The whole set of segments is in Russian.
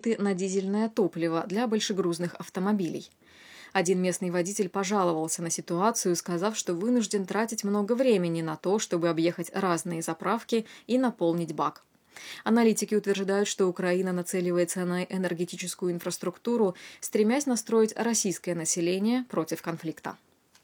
кредиты на дизельное топливо для большегрузных автомобилей. Один местный водитель пожаловался на ситуацию, сказав, что вынужден тратить много времени на то, чтобы объехать разные заправки и наполнить бак. Аналитики утверждают, что Украина нацеливается на энергетическую инфраструктуру, стремясь настроить российское население против конфликта.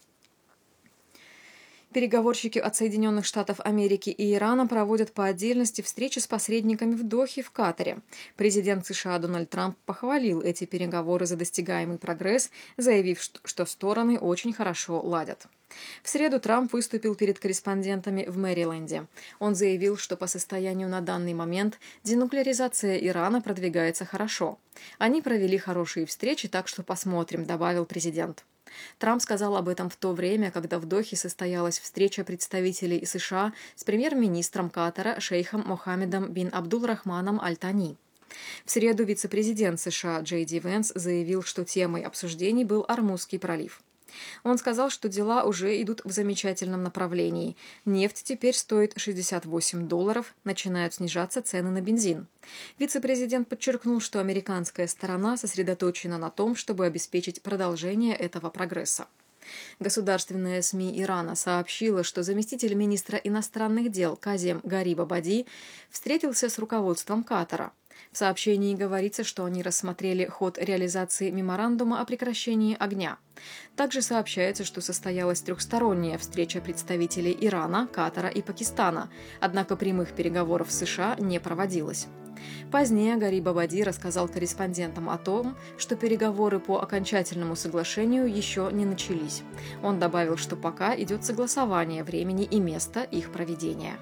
Переговорщики от Соединенных Штатов Америки и Ирана проводят по отдельности встречи с посредниками в Дохе в Катаре. Президент США Дональд Трамп похвалил эти переговоры за достигаемый прогресс, заявив, что стороны очень хорошо ладят. В среду Трамп выступил перед корреспондентами в Мэриленде. Он заявил, что по состоянию на данный момент денуклеаризация Ирана продвигается хорошо. Они провели хорошие встречи, так что посмотрим, добавил президент. Трамп сказал об этом в то время, когда в Дохе состоялась встреча представителей США с премьер-министром Катара шейхом Мохаммедом бин Абдул-Рахманом Аль-Тани. В среду вице-президент США Джей Ди Венс заявил, что темой обсуждений был Ормузский пролив. Он сказал, что дела уже идут в замечательном направлении. Нефть теперь стоит $68, начинают снижаться цены на бензин. Вице-президент подчеркнул, что американская сторона сосредоточена на том, чтобы обеспечить продолжение этого прогресса. Государственная СМИ Ирана сообщила, что заместитель министра иностранных дел Казем Гарибабади встретился с руководством Катара. В сообщении говорится, что они рассмотрели ход реализации меморандума о прекращении огня. Также сообщается, что состоялась трехсторонняя встреча представителей Ирана, Катара и Пакистана, однако прямых переговоров с США не проводилось. Позднее Гарибабади рассказал корреспондентам о том, что переговоры по окончательному соглашению еще не начались. Он добавил, что пока идет согласование времени и места их проведения.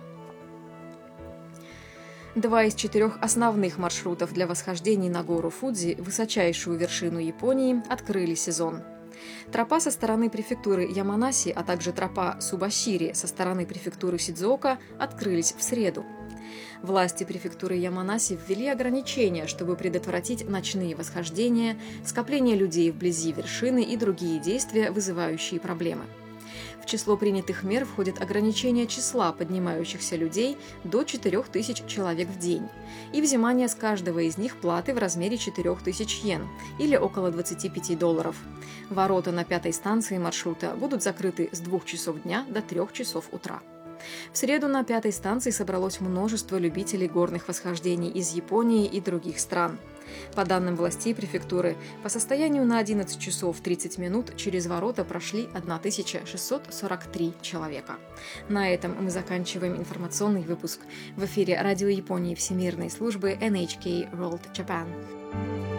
2 из 4 основных маршрутов для восхождений на гору Фудзи, высочайшую вершину Японии, открыли сезон. Тропа со стороны префектуры Яманаси, а также тропа Субашири со стороны префектуры Сидзуока открылись в среду. Власти префектуры Яманаси ввели ограничения, чтобы предотвратить ночные восхождения, скопление людей вблизи вершины и другие действия, вызывающие проблемы. В число принятых мер входит ограничение числа поднимающихся людей до 4000 человек в день и взимание с каждого из них платы в размере 4000 йен или около $25. Ворота на 5-й станции маршрута будут закрыты с 2 часов дня до 3 часов утра. В среду на 5-й станции собралось множество любителей горных восхождений из Японии и других стран. По данным властей префектуры, по состоянию на 11 часов 30 минут через ворота прошли 1643 человека. На этом мы заканчиваем информационный выпуск. В эфире Радио Японии Всемирной службы NHK World Japan.